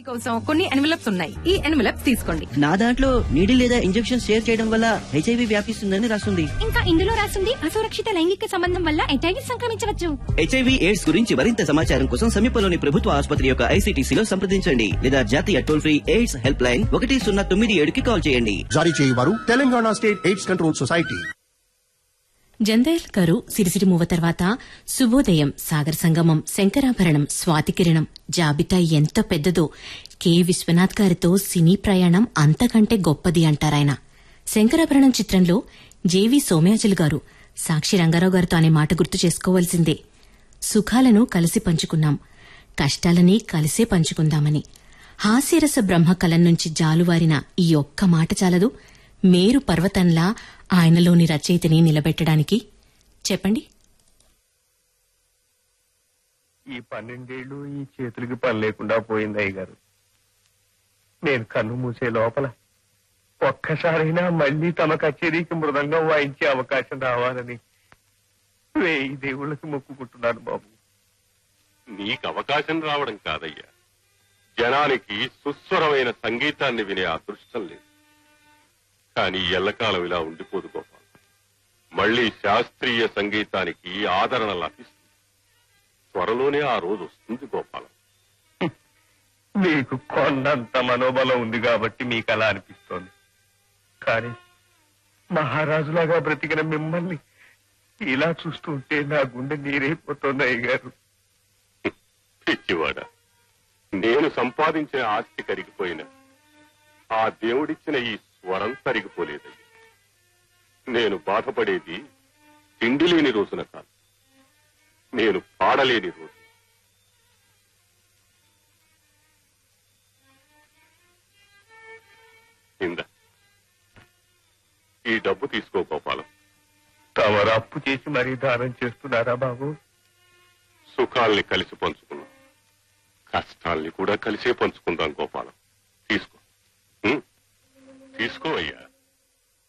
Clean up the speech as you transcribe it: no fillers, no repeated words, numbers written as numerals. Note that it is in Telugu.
వారి కోసం కొన్ని ఎన్వలప్స్ ఉన్నాయి. ఈ ఎన్వలప్స్ తీసుకోండి. నా దాంట్లో నీడి లేదా ఇంజెక్షన్ షేర్ చేయడం వల్ల HIV వ్యాపిస్తుందని రాస్తుంది. ఇంకా ఇందులో రాస్తుంది అసురక్షిత లైంగిక సంబంధం వల్ల HIV సంక్రమించవచ్చు. HIV AIDS గురించి మరింత సమాచారం కోసం సమీపంలోని ప్రభుత్వ ఆసుపత్రి యొక్క ICTCలో సంప్రదించండి లేదా జాతీయ toll free AIDS help line 1097కి call చేయండి. జారీ చేయవారు Telangana state AIDS control society. జందయల్ గారు సిరిసిరి మూవ తర్వాత శుభోదయం, సాగర సంగమం, శంకరాభరణం, స్వాతికిరణం జాబితా ఎంత పెద్దదో కె విశ్వనాథ్ గారితో సినీ ప్రయాణం అంతకంటే గొప్పది అంటారాయన. శంకరాభరణం చిత్రంలో జేవి సోమయాజులు గారు సాక్షి రంగారావు గారితో అనే మాట గుర్తు చేసుకోవాల్సిందే. సుఖాలను కలిసి పంచుకున్నాం, కష్టాలని కలిసే పంచుకుందామని. హాస్యరస బ్రహ్మ కలం నుంచి జాలువారిన ఈ ఒక్క మాట చాలదు మేరు పర్వతంలా ఆయనలోని రచయితని నిలబెట్టడానికి? చెప్పండి. ఈ 12 ఏళ్లు ఈ చేతులకి పని లేకుండా పోయింది అయ్య గారు. నేను కన్ను మూసే లోపల ఒక్కసారైనా మళ్లీ తమ కచేరీకి మృదంగం వాయించే అవకాశం రావాలని 1000 దేవుళ్ళకి మొక్కుకుంటున్నాను బాబు. నీకు అవకాశం రావడం కాదయ్యా, జనానికి సుస్వరమైన సంగీతాన్ని వినే అదృష్టం లేదు. కానీ ఎల్లకాలం ఇలా ఉండిపోదు గోపాల్. మళ్లీ శాస్త్రీయ సంగీతానికి ఆదరణ లభిస్తుంది. త్వరలోనే ఆ రోజు వస్తుంది గోపాలం. మీకు కొండంత మనోబలం ఉంది కాబట్టి మీకు అలా అనిపిస్తోంది. కానీ మహారాజులాగా బ్రతికిన మిమ్మల్ని ఇలా చూస్తుంటే నా గుండె నీరైపోతుంది అయ్య గారు. పిచ్చివాడ, నేను సంపాదించిన ఆస్తి కరిగిపోయినా ఆ దేవుడిచ్చిన ఈ స్వరం తరిగిపోలేదయ్యా. నేను బాధపడేది తిండి లేని రోజున కాదు, నేను పాడలేని రోజు. ఇందా ఈ డబ్బు తీసుకో గోపాలం. తమరు అప్పు చేసి మరీ దానం చేస్తున్నారా బాబు? సుఖాల్ని కలిసి పంచుకున్నాం, కష్టాల్ని కూడా కలిసే పంచుకుందాం గోపాలం. తీసుకో, తీసుకో అయ్యా.